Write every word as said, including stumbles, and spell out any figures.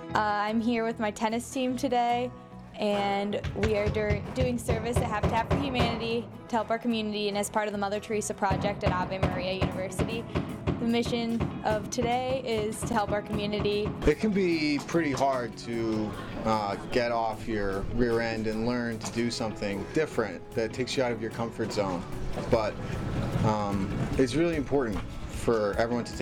Uh, I'm here with my tennis team today, and we are dur- doing service at Habitat for Humanity to help our community and as part of the Mother Teresa Project at Ave Maria University. The mission of today is to help our community. It can be pretty hard to uh, get off your rear end and learn to do something different that takes you out of your comfort zone. But um, it's really important for everyone to take